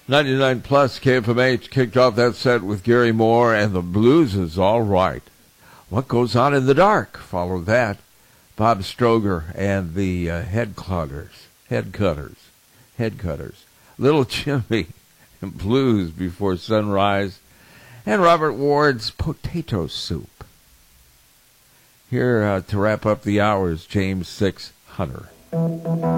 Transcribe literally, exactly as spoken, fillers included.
ninety-nine plus K F M H kicked off that set with Gary Moore and the Blues Is All Right. What Goes On in the Dark? Followed that. Bob Stroger and the uh, Head Cutters. Head Cutters. Head Cutters. Little Jimmy and Blues Before Sunrise. And Robert Ward's Potato Soup. Here uh, to wrap up the hour is James Six Hunter.